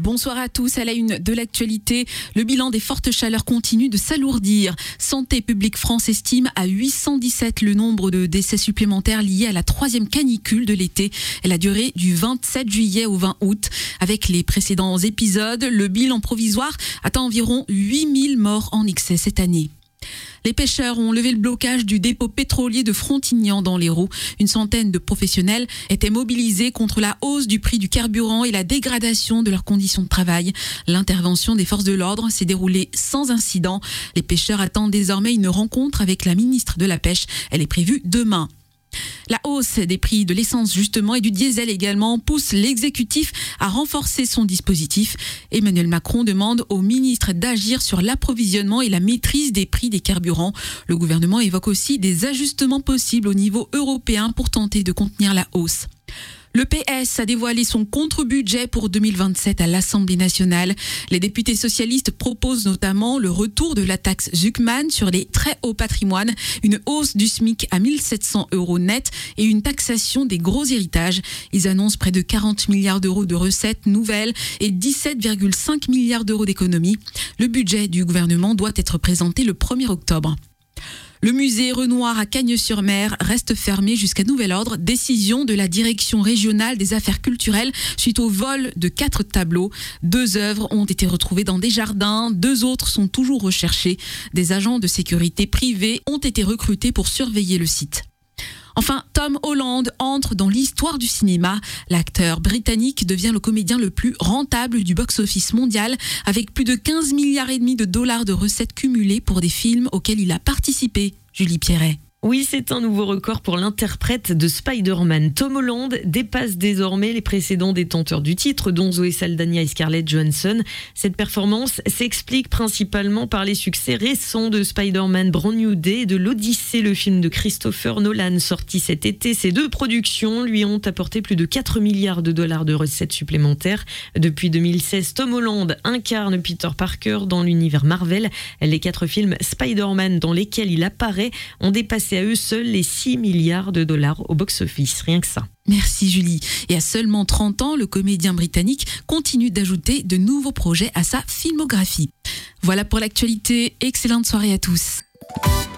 Bonsoir à tous. À la une de l'actualité, le bilan des fortes chaleurs continue de s'alourdir. Santé publique France estime à 817 le nombre de décès supplémentaires liés à la troisième canicule de l'été. Elle a duré du 27 juillet au 20 août. Avec les précédents épisodes, le bilan provisoire atteint environ 8000 morts en excès cette année. Les pêcheurs ont levé le blocage du dépôt pétrolier de Frontignan dans l'Hérault. Une centaine de professionnels étaient mobilisés contre la hausse du prix du carburant et la dégradation de leurs conditions de travail. L'intervention des forces de l'ordre s'est déroulée sans incident. Les pêcheurs attendent désormais une rencontre avec la ministre de la Pêche. Elle est prévue demain. La hausse des prix de l'essence justement et du diesel également pousse l'exécutif à renforcer son dispositif. Emmanuel Macron demande au ministre d'agir sur l'approvisionnement et la maîtrise des prix des carburants. Le gouvernement évoque aussi des ajustements possibles au niveau européen pour tenter de contenir la hausse. Le PS a dévoilé son contre-budget pour 2027 à l'Assemblée nationale. Les députés socialistes proposent notamment le retour de la taxe Zuckman sur les très hauts patrimoines, une hausse du SMIC à 1 700 € net et une taxation des gros héritages. Ils annoncent près de 40 milliards d'euros de recettes nouvelles et 17,5 milliards d'euros d'économies. Le budget du gouvernement doit être présenté le 1er octobre. Le musée Renoir à Cagnes-sur-Mer reste fermé jusqu'à nouvel ordre. Décision de la direction régionale des affaires culturelles suite au vol de 4 tableaux. 2 œuvres ont été retrouvées dans des jardins. 2 autres sont toujours recherchées. Des agents de sécurité privés ont été recrutés pour surveiller le site. Enfin, Tom Holland entre dans l'histoire du cinéma. L'acteur britannique devient le comédien le plus rentable du box-office mondial avec plus de 15 milliards et demi de dollars de recettes cumulées pour des films auxquels il a participé. Julie Pierret. Oui, c'est un nouveau record pour l'interprète de Spider-Man. Tom Holland dépasse désormais les précédents détenteurs du titre, dont Zoé Saldana et Scarlett Johansson. Cette performance s'explique principalement par les succès récents de Spider-Man Brand New Day et de l'Odyssée, le film de Christopher Nolan sorti cet été. Ces 2 productions lui ont apporté plus de 4 milliards de dollars de recettes supplémentaires. Depuis 2016, Tom Holland incarne Peter Parker dans l'univers Marvel. Les 4 films Spider-Man dans lesquels il apparaît ont dépassé à eux seuls les 6 milliards de dollars au box-office, rien que ça. Merci Julie. Et à seulement 30 ans, le comédien britannique continue d'ajouter de nouveaux projets à sa filmographie. Voilà pour l'actualité. Excellente soirée à tous.